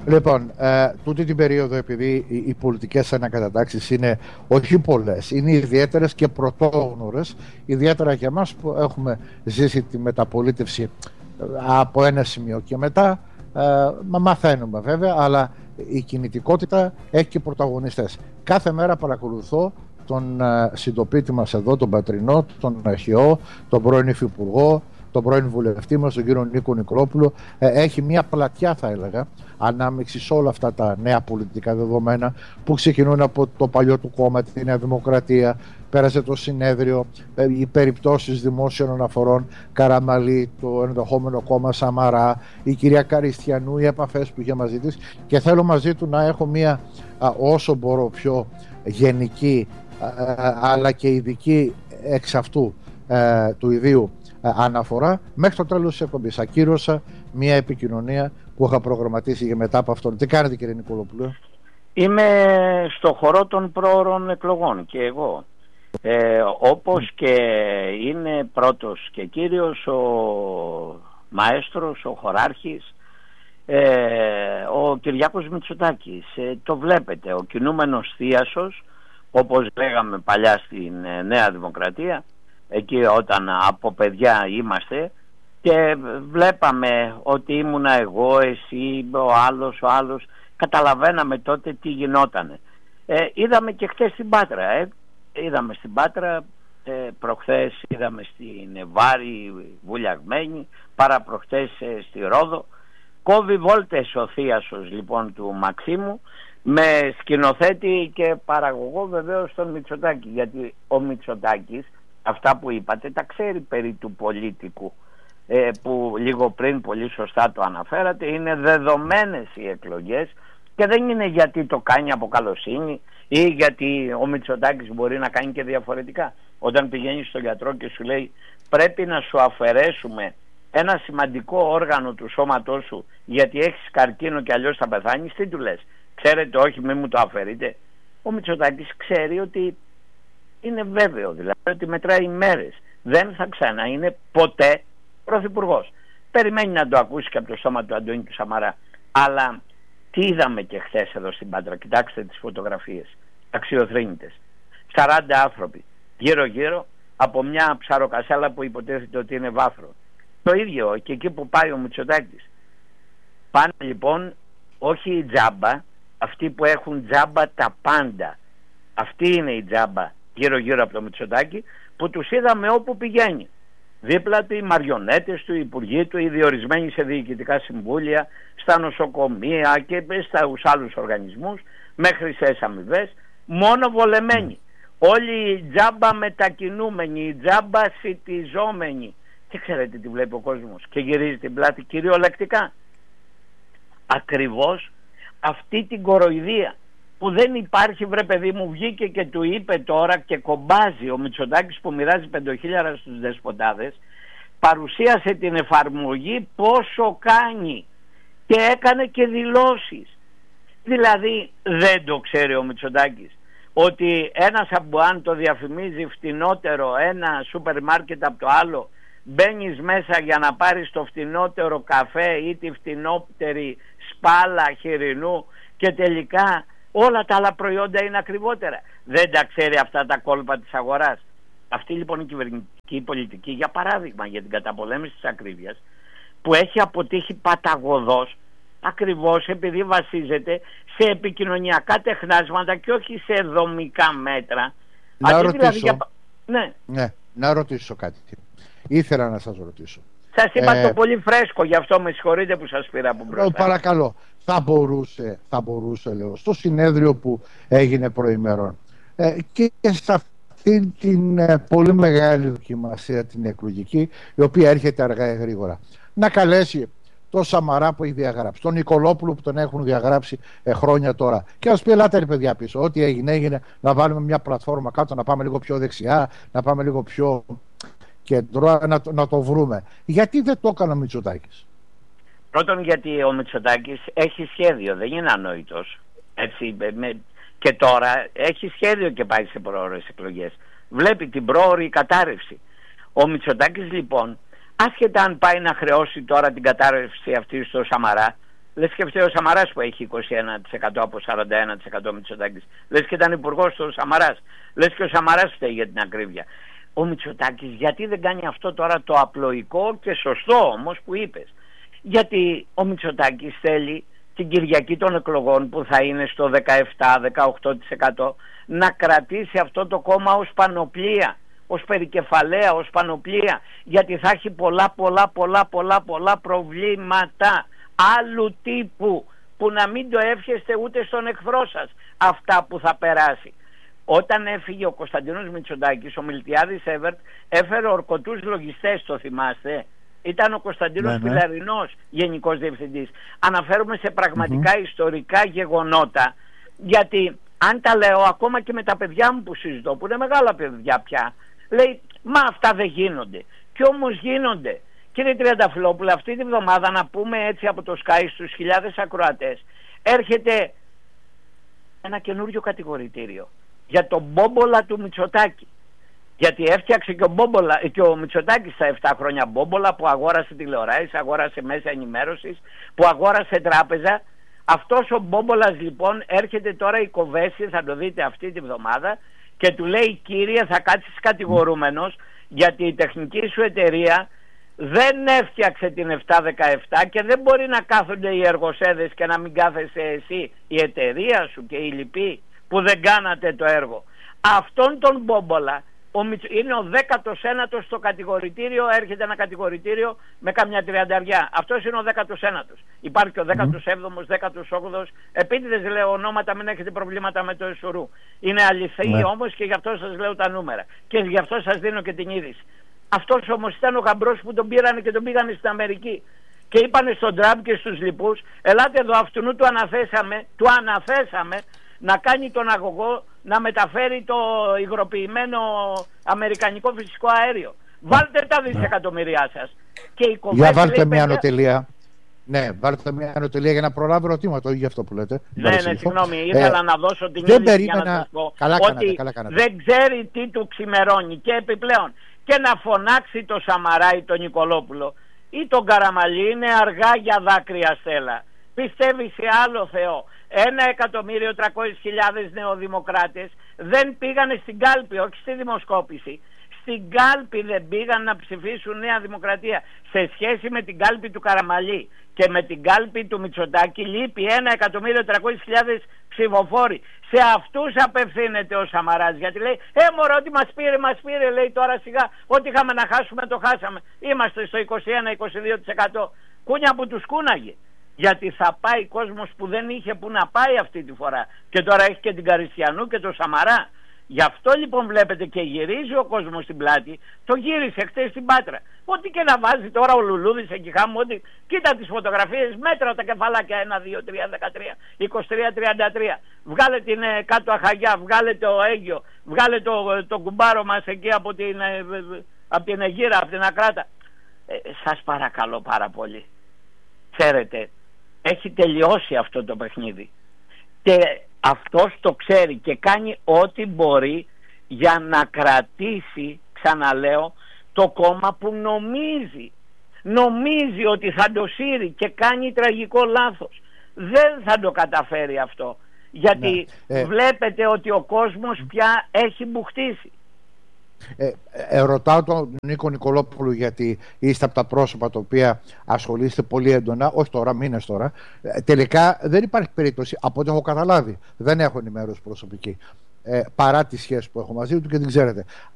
Λοιπόν, τούτη την περίοδο, επειδή οι πολιτικές ανακατατάξεις είναι όχι πολλές, είναι ιδιαίτερες και πρωτόγνωρες, ιδιαίτερα για εμάς που έχουμε ζήσει τη μεταπολίτευση από ένα σημείο και μετά, μαθαίνουμε βέβαια, αλλά η κινητικότητα έχει και πρωταγωνιστές. Κάθε μέρα παρακολουθώ τον συντοπίτη μας εδώ, τον Πατρινό, τον Αρχαιό, τον πρώην Υφυπουργό, τον πρώην βουλευτή μας, τον κύριο Νίκο Νικολόπουλο. Έχει μια πλατιά, θα έλεγα, ανάμειξη σε όλα αυτά τα νέα πολιτικά δεδομένα που ξεκινούν από το παλιό του κόμμα, τη Νέα Δημοκρατία, πέρασε το συνέδριο, οι περιπτώσεις δημόσιων αναφορών, Καραμαλή, το ενδεχόμενο κόμμα Σαμαρά, η κυρία Καριστιανού, οι επαφές που είχε μαζί της, και θέλω μαζί του να έχω μια όσο μπορώ πιο γενική αλλά και ειδική εξ αυτού του ιδίου αναφορά μέχρι το τέλος της εκπομπής. Ακύρωσα μια επικοινωνία που είχα προγραμματίσει για μετά από αυτόν. Τι κάνετε, κύριε Νικολόπουλο? Είμαι στο χορό των πρόωρων εκλογών και εγώ. Όπως και είναι πρώτος και κύριος ο μαέστρος, ο χωράρχης, ο Κυριάκος Μητσοτάκης. Το βλέπετε, ο κινούμενος θίασος, όπως λέγαμε παλιά στην Νέα Δημοκρατία, εκεί όταν από παιδιά είμαστε, και βλέπαμε ότι ήμουνα εγώ, εσύ, ο άλλος, καταλαβαίναμε τότε τι γινότανε. Είδαμε και χτες στην Πάτρα, είδαμε στην Πάτρα, προχθές είδαμε στην Βάρη βουλιαγμένη, παραπροχθές στη Ρόδο. Κόβει βόλτες ο θίασος λοιπόν του Μαξίμου, με σκηνοθέτη και παραγωγό βεβαίως τον Μητσοτάκη, γιατί ο Μητσοτάκης αυτά που είπατε τα ξέρει περί του πολίτικου, που λίγο πριν πολύ σωστά το αναφέρατε. Είναι δεδομένες οι εκλογές και δεν είναι γιατί το κάνει από καλοσύνη ή γιατί ο Μητσοτάκης μπορεί να κάνει και διαφορετικά. Όταν πηγαίνεις στον γιατρό και σου λέει πρέπει να σου αφαιρέσουμε ένα σημαντικό όργανο του σώματός σου γιατί έχεις καρκίνο και αλλιώς θα πεθάνεις, τι του λες? Ξέρετε, όχι, μην μου το αφαιρείτε. Ο Μητσοτάκης ξέρει ότι είναι βέβαιο, δηλαδή ότι μετράει μέρες, δεν θα ξανά είναι ποτέ πρωθυπουργός. Περιμένει να το ακούσει και από το στόμα του Αντώνη του Σαμαρά. Αλλά τι είδαμε και χθες εδώ στην Πάτρα? Κοιτάξτε τις φωτογραφίες, αξιοθρύνητες, 40 άνθρωποι γύρω γύρω από μια ψαροκασάλα που υποτίθεται ότι είναι βάθρο. Το ίδιο και εκεί που πάει ο Μητσοτάκης. Πάνε λοιπόν όχι η τζάμπα, αυτοί που έχουν τζάμπα τα πάντα. Αυτή είναι η τζάμπα γύρω γύρω από το Μητσοτάκη, που τους είδαμε όπου πηγαίνει. Δίπλα του οι μαριονέτες του, οι υπουργοί του, οι διορισμένοι σε διοικητικά συμβούλια, στα νοσοκομεία και στους άλλους οργανισμούς, με χρυσές αμοιβές, μόνο βολεμένοι. Όλοι οι τζάμπα μετακινούμενοι, οι τζάμπα σιτιζόμενοι. Και ξέρετε τι βλέπει ο κόσμος? Και γυρίζει την πλάτη κυριολεκτικά. Ακριβώς αυτή την κοροϊδία που δεν υπάρχει, βρε παιδί μου, βγήκε και του είπε τώρα και κομπάζει ο Μητσοτάκης που μοιράζει 5.000 στους δεσποτάδες, παρουσίασε την εφαρμογή πόσο κάνει και έκανε και δηλώσεις. Δηλαδή δεν το ξέρει ο Μητσοτάκης ότι ένας αμπουάν το διαφημίζει φτηνότερο ένα σούπερ μάρκετ από το άλλο, μπαίνεις μέσα για να πάρεις το φτηνότερο καφέ ή τη φτηνότερη σπάλα χοιρινού και τελικά όλα τα άλλα προϊόντα είναι ακριβότερα. Δεν τα ξέρει αυτά τα κόλπα της αγοράς. Αυτή λοιπόν η κυβερνητική πολιτική, για παράδειγμα για την καταπολέμηση της ακρίβειας, που έχει αποτύχει παταγωδώς, ακριβώς επειδή βασίζεται σε επικοινωνιακά τεχνάσματα και όχι σε δομικά μέτρα. Να ρωτήσω, ναι, να ρωτήσω κάτι. Ήθελα να σας ρωτήσω. Σας είπα το πολύ φρέσκο, γι' αυτό με συγχωρείτε που σας πήρα από μπροστά. Παρακαλώ, θα μπορούσε λέω, στο συνέδριο που έγινε προημερών και σε αυτή την πολύ μεγάλη δοκιμασία την εκλογική, η οποία έρχεται αργά ή γρήγορα, να καλέσει τον Σαμαρά που έχει διαγράψει, τον Νικολόπουλο που τον έχουν διαγράψει χρόνια τώρα, και να σου πει ελάτε ρε παιδιά πίσω, ό,τι έγινε, να βάλουμε μια πλατφόρμα κάτω, να πάμε λίγο πιο δεξιά, να πάμε λίγο πιο κέντρο, να το βρούμε. Γιατί δεν το έκανε ο Μητσοτάκης? Πρώτον γιατί ο Μητσοτάκης έχει σχέδιο, δεν είναι ανόητος. Έτσι, και τώρα έχει σχέδιο και πάει σε προώρες εκλογές. Βλέπει την πρόωρη κατάρρευση. Ο Μητσοτάκης λοιπόν, άσχετα αν πάει να χρεώσει τώρα την κατάρρευση αυτή στο Σαμαρά, Λες και φταίει ο Σαμαράς που έχει 21% από 41% Μητσοτάκης. Λες και ήταν υπουργός του Σαμαράς. Λες και ο Σαμαράς φταίει για την ακρίβεια. Ο Μητσοτάκης γιατί δεν κάνει αυτό τώρα το απλοϊκό και σωστό όμως που είπες? Γιατί ο Μητσοτάκης θέλει την Κυριακή των εκλογών που θα είναι στο 17-18% να κρατήσει αυτό το κόμμα ως πανοπλία, ως περικεφαλαία, ως πανοπλία, γιατί θα έχει πολλά προβλήματα άλλου τύπου που να μην το εύχεστε ούτε στον εχθρό σας αυτά που θα περάσει. Όταν έφυγε ο Κωνσταντίνος Μητσοτάκης, ο Μιλτιάδης Εύερτ έφερε ορκωτούς λογιστές, το θυμάστε? Ήταν ο Κωνσταντίνος Πιλαρινός γενικός διευθυντής. Αναφέρομαι σε πραγματικά ιστορικά γεγονότα, γιατί αν τα λέω ακόμα και με τα παιδιά μου που συζητώ, που είναι μεγάλα παιδιά πια, λέει μα αυτά δεν γίνονται. Και όμως γίνονται. Κύριε Τριανταφυλόπουλε, αυτή τη βδομάδα, να πούμε έτσι από το Sky στους χιλιάδες ακροατές, έρχεται ένα καινούριο κατηγορητήριο για τον μπόμπολα του Μητσοτάκη. Γιατί έφτιαξε και ο Μητσοτάκης στα 7 χρόνια μπόμπολα, που αγόρασε τηλεοράσεις, αγόρασε μέσα ενημέρωσης, που αγόρασε τράπεζα. Αυτός ο μπόμπολας λοιπόν έρχεται τώρα η Κοβέση, θα το δείτε αυτή τη βδομάδα, και του λέει κύριε θα κάτσεις κατηγορούμενος γιατί η τεχνική σου εταιρεία δεν έφτιαξε την 717 και δεν μπορεί να κάθονται οι εργοσέδες και να μην κάθεσαι εσύ, η εταιρεία σου και οι λοιποί που δεν κάνατε το έργο. Αυτόν τον μπόμπολα είναι ο 19ος στο κατηγορητήριο, έρχεται ένα κατηγορητήριο με καμιά 30. Αυτός είναι ο 19ος. Υπάρχει και ο 17ος, 18ος. Επίτηδες λέω ονόματα, μην έχετε προβλήματα με το Εσουρού. Είναι αληθή όμως και γι' αυτό σας λέω τα νούμερα. Και γι' αυτό σας δίνω και την είδηση. Αυτός όμως ήταν ο γαμπρός που τον πήρανε και τον πήγανε στην Αμερική. Και είπανε στον Τραμπ και στους λοιπούς, ελάτε εδώ, αυτού του αναθέσαμε να κάνει τον αγωγό, να μεταφέρει το υγροποιημένο αμερικανικό φυσικό αέριο. Βάλτε τα δισεκατομμυριά σας. Και η για βάλτε μια ανωτελεία. Ναι, βάλτε μια ανωτελεία για να προλάβω ερωτήματα, όχι για αυτό που λέτε. Ναι, συγγνώμη, ήθελα να δώσω την είδηση για να σας πω ότι δεν ξέρει τι του ξημερώνει. Και επιπλέον, και να φωνάξει το Σαμαρά ή τον Νικολόπουλο ή τον Καραμαλή, είναι αργά για δάκρυα στέλα. Πιστεύει σε άλλο Θεό. 1.300.000 νεοδημοκράτες δεν πήγανε στην κάλπη, όχι στη δημοσκόπηση. Στην κάλπη δεν πήγαν να ψηφίσουν Νέα Δημοκρατία. Σε σχέση με την κάλπη του Καραμαλή και με την κάλπη του Μητσοτάκη λείπει 1.300.000 ψηφοφόροι. Σε αυτούς απευθύνεται ο Σαμαράς, γιατί λέει μωρό, ότι μας πήρε, λέει τώρα σιγά, ό,τι είχαμε να χάσουμε το χάσαμε. Είμαστε στο 21-22%. Κούνια που τους κούναγε. Γιατί θα πάει κόσμος που δεν είχε που να πάει αυτή τη φορά. Και τώρα έχει και την Καριστιανού και το Σαμαρά. Γι' αυτό λοιπόν βλέπετε και γυρίζει ο κόσμος στην πλάτη. Το γύρισε χτες στην Πάτρα. Ό,τι και να βάζει τώρα ο Λουλούδης εκεί χάμω, ότι κοίτα τις φωτογραφίες, μέτρα τα κεφαλάκια 1, 2, 3, 13, 23, 33. Βγάλε την κάτω Αχαγιά, βγάλε το Αίγιο, βγάλε το κουμπάρο μας εκεί από την Αιγύρα, από την Ακράτα. Σας παρακαλώ πάρα πολύ. Ξέρετε, έχει τελειώσει αυτό το παιχνίδι. Και αυτός το ξέρει και κάνει ό,τι μπορεί για να κρατήσει, ξαναλέω, το κόμμα που νομίζει ότι θα το σύρει και κάνει τραγικό λάθος. Δεν θα το καταφέρει αυτό, γιατί βλέπετε ότι ο κόσμος πια έχει μπουχτίσει. Ρωτάω τον Νίκο Νικολόπουλο, γιατί είστε από τα πρόσωπα τα οποία ασχολείστε πολύ έντονα, όχι τώρα, μήνες τώρα. Τελικά δεν υπάρχει περίπτωση, από ό,τι έχω καταλάβει, δεν έχω ενημέρωση προσωπική, παρά τη σχέση που έχω μαζί του και την ξέρετε.